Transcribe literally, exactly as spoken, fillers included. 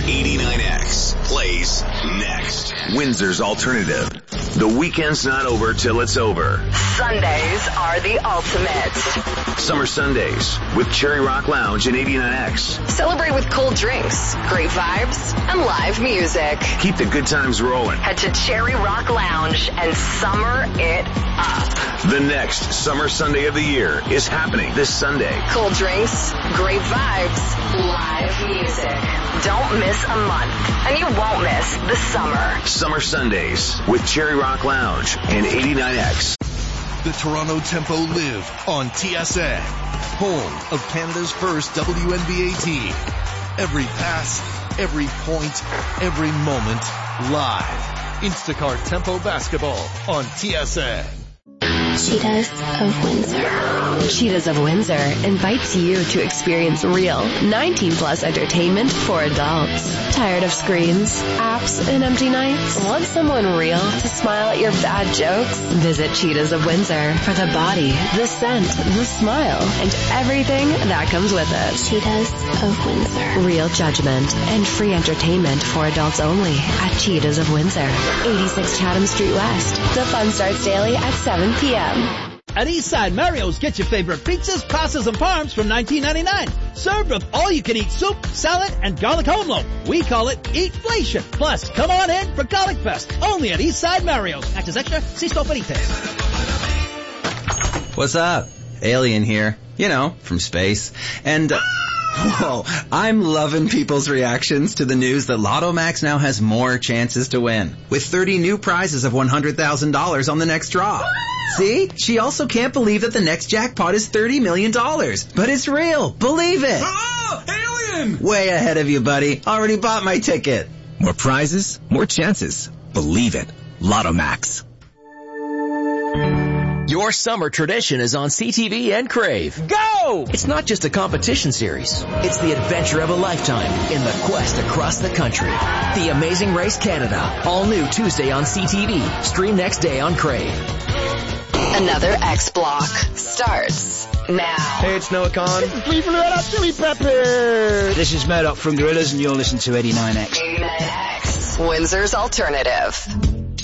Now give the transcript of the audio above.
eighty-nine X plays next. Windsor's Alternative. The weekend's not over till it's over. Sundays are the ultimate. Summer Sundays with Cherry Rock Lounge and eighty-nine X. Celebrate with cold drinks, great vibes, and live music. Keep the good times rolling. Head to Cherry Rock Lounge and summer it up. The next Summer Sunday of the year is happening this Sunday. Cold drinks, great vibes, live music. Don't miss a month, and you won't miss the summer. Summer Sundays with Cherry Rock Lounge and eighty-nine X. The Toronto Tempo live on T S N, home of Canada's first W N B A team. Every pass, every point, every moment, live. Instacart Tempo Basketball on T S N. Cheetahs of Windsor. Cheetahs of Windsor invites you to experience real nineteen plus entertainment for adults. Tired of screens, apps, and empty nights? Want someone real to smile at your bad jokes? Visit Cheetahs of Windsor for the body, the scent, the smile, and everything that comes with it. Cheetahs of Windsor. Real judgment and free entertainment for adults only at Cheetahs of Windsor. eighty-six Chatham Street West. The fun starts daily at seven p.m. At Eastside Mario's, get your favorite pizzas, pastas, and parms from nineteen ninety-nine. Served with all-you-can-eat soup, salad, and garlic home loaf. We call it Eatflation. Plus, come on in for Garlic Fest. Only at Eastside Mario's. Act as extra, si sto perite. What's up? Alien here. You know, from space. And... Uh, Whoa, I'm loving people's reactions to the news that Lotto Max now has more chances to win, with thirty new prizes of one hundred thousand dollars on the next draw. See? She also can't believe that the next jackpot is thirty million dollars. But it's real. Believe it. Oh, alien! Way ahead of you, buddy. Already bought my ticket. More prizes, more chances. Believe it. Lotto Max. Your summer tradition is on C T V and Crave. Go! It's not just a competition series. It's the adventure of a lifetime in the quest across the country. The Amazing Race Canada. All new Tuesday on C T V. Stream next day on Crave. Another X Block starts now. Hey, it's Noah Khan. This is Lee from Red Hot Chili Peppers. This is Murdoch from Gorillaz, and you're listening to eighty-nine X. eighty-nine X. Windsor's Alternative.